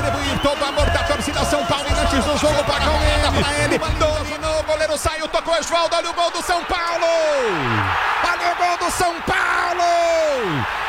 distribuir todo o amor da torcida São Paulo antes do jogo para ele. Dominou, o goleiro saiu, tocou Osvaldo, olha o gol do São Paulo! Olha o gol do São Paulo!